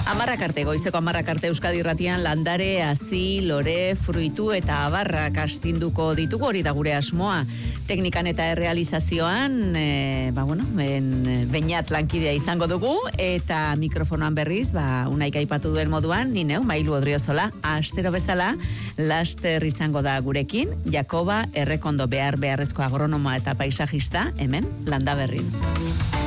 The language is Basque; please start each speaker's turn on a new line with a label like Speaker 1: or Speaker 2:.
Speaker 1: Amarrak arte, goizeko amarrak arte Euskadi Irratian landare, hazi, lore, fruitu eta abarrak astinduko ditugu, hori da gure asmoa. Teknikan eta errealizazioan, Beñat lankidea izango dugu, eta mikrofonoan berriz, unaik aipatu duen moduan, ni neu, Mailu Odriozola, astero bezala, laster izango da gurekin, Jakoba Errekondo beharrezko agronomoa eta paisajista, hemen, Landaberrin.